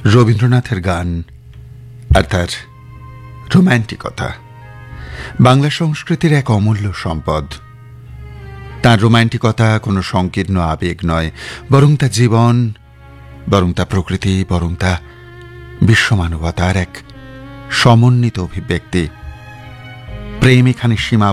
রবীন্দ্রনাথের গান আর তার রোম্যান্টিকতা বাংলা সংস্কৃতির এক অমূল্য সম্পদ। তার রোম্যান্টিকতা কোনো সংকীর্ণ আবেগ নয়, বরং তা জীবন, বরং তা প্রকৃতি, বরং তা বিশ্বমানবতার এক সমন্বিত অভিব্যক্তি। প্রেম এখানে সীমা